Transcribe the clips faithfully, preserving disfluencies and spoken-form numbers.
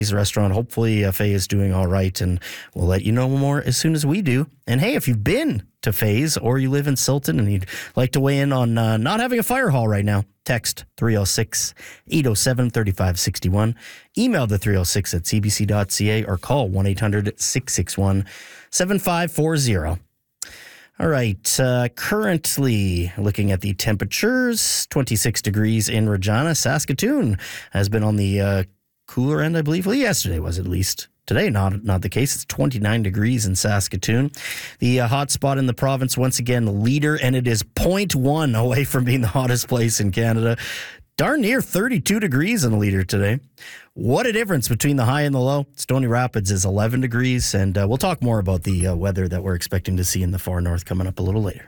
restaurant. Hopefully uh, Faye is doing all right, and we'll let you know more as soon as we do. And hey, if you've been to Faye's or you live in Silton and you'd like to weigh in on uh, not having a fire hall right now, text three oh six, eight oh seven, three five six one, email the three oh six at c b c dot c a or call one eight hundred, six six one, seven five four zero. All right, uh, currently looking at the temperatures, twenty-six degrees in Regina. Saskatoon has been on the uh, cooler end, I believe. Well, yesterday was at least. Today, not not the case. It's twenty-nine degrees in Saskatoon. The uh, hot spot in the province, once again, Leader, and it is zero point one away from being the hottest place in Canada. Darn near thirty-two degrees in Leader today. What a difference between the high and the low. Stony Rapids is eleven degrees, and uh, we'll talk more about the uh, weather that we're expecting to see in the far north coming up a little later.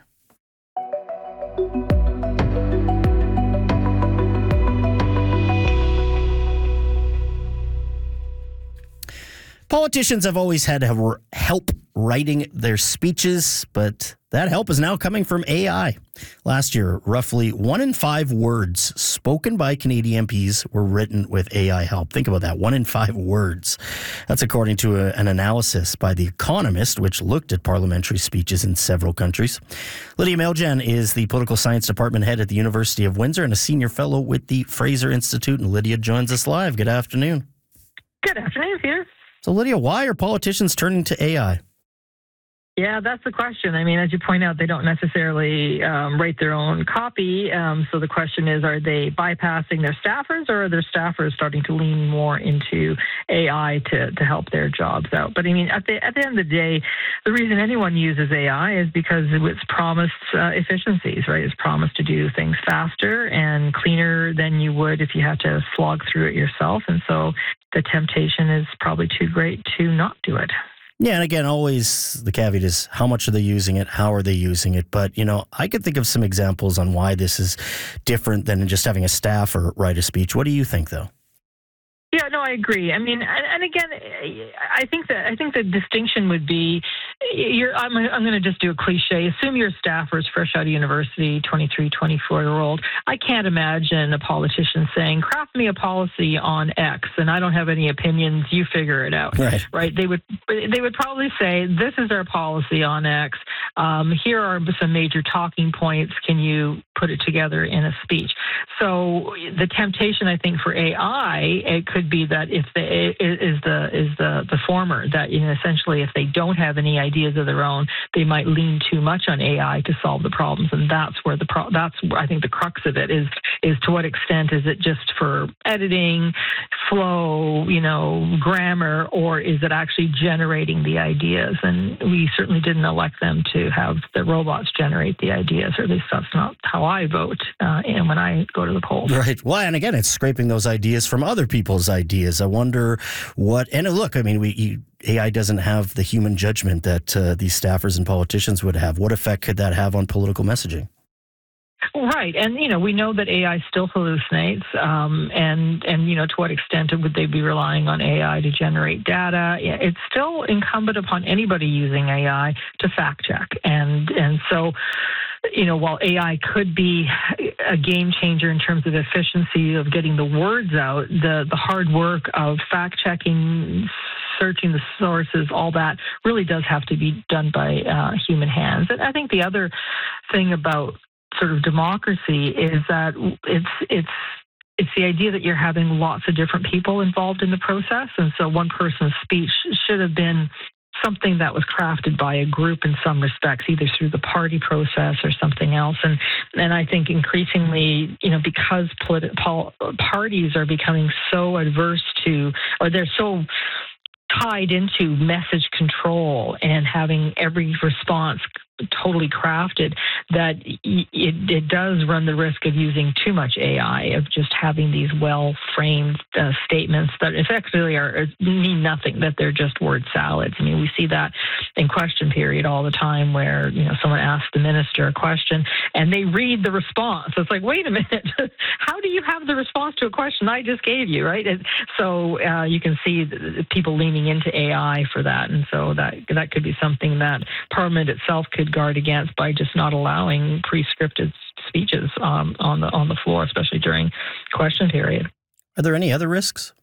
Politicians have always had help writing their speeches, but that help is now coming from A I. Last year, roughly one in five words spoken by Canadian M Ps were written with A I help. Think about that, one in five words. That's according to a, an analysis by The Economist, which looked at parliamentary speeches in several countries. Lydia Mailjan is the Political Science Department head at the University of Windsor and a senior fellow with the Fraser Institute. And Lydia joins us live. Good afternoon. Good afternoon, Peter. So, Lydia, why are politicians turning to A I? Yeah, that's the question. I mean, as you point out, they don't necessarily um, write their own copy. Um, so the question is, are they bypassing their staffers, or are their staffers starting to lean more into A I to, to help their jobs out? But I mean, at the at the end of the day, the reason anyone uses A I is because it's promised uh, efficiencies, right? It's promised to do things faster and cleaner than you would if you had to slog through it yourself. And so the temptation is probably too great to not do it. Yeah, and again, always the caveat is how much are they using it? How are they using it? But, you know, I could think of some examples on why this is different than just having a staffer write a speech. What do you think, though? Yeah, no, I agree. I mean, and, and again, I think that I think the distinction would be, you're. I'm, I'm going to just do a cliche. Assume your staffer is fresh out of university, twenty-three, twenty-four year old. I can't imagine a politician saying, "Craft me a policy on X, and I don't have any opinions. You figure it out." Right. Right. They would. They would probably say, "This is our policy on X. Um, here are some major talking points. Can you put it together in a speech?" So the temptation, I think, for A I, it could be that if the is the is the the former, that, you know, essentially if they don't have any ideas of their own, they might lean too much on A I to solve the problems, and that's where the pro- that's where I think the crux of it is is to what extent is it just for editing, flow, you know, grammar, or is it actually generating the ideas? And we certainly didn't elect them to have the robots generate the ideas, or at least that's not how I vote uh, and when I go to the polls. Right. Well, and again, it's scraping those ideas from other people's ideas. I wonder what, and look, I mean, we you, A I doesn't have the human judgment that uh, these staffers and politicians would have. What effect could that have on political messaging? Right. And, you know, we know that A I still hallucinates. Um, and, and, you know, to what extent would they be relying on A I to generate data? It's still incumbent upon anybody using A I to fact check. And, and so, you know, while A I could be a game changer in terms of efficiency of getting the words out, the, the hard work of fact checking, searching the sources, all that really does have to be done by uh, human hands. And I think the other thing about sort of democracy is that it's it's it's the idea that you're having lots of different people involved in the process, and so one person's speech should have been something that was crafted by a group in some respects, either through the party process or something else. And and I think increasingly, you know, because politi- pol- parties are becoming so adverse to, or they're so tied into message control and having every response totally crafted, that it, it does run the risk of using too much A I, of just having these well-framed uh, statements that effectively are mean nothing, that they're just word salads. I mean, we see that in question period all the time, where, you know, someone asks the minister a question and they read the response. It's like, wait a minute, how do you have the response to a question I just gave you, right? And so uh, you can see people leaning into A I for that, and so that that could be something that Parliament itself could guard against by just not allowing pre-scripted speeches um, on the on the floor, especially during question period. Are there any other risks?